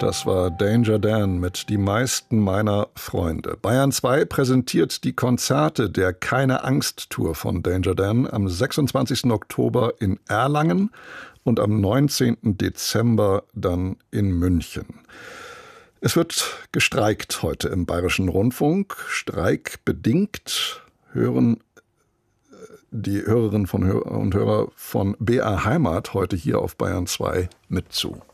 Das war Danger Dan mit Die meisten meiner Freunde. Bayern 2 präsentiert die Konzerte der Keine-Angst-Tour von Danger Dan am 26. Oktober in Erlangen und am 19. Dezember dann in München. Es wird gestreikt heute im Bayerischen Rundfunk. Streikbedingt hören die Hörerinnen und Hörer von BR Heimat heute hier auf Bayern 2 mit zu.